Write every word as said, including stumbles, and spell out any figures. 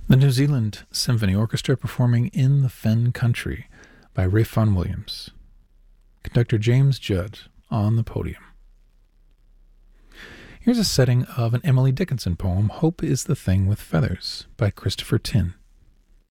The New Zealand Symphony Orchestra performing In the Fen Country by Ralph Vaughan Williams. Conductor James Judd on the podium. Here's a setting of an Emily Dickinson poem, Hope is the Thing with Feathers, by Christopher Tin.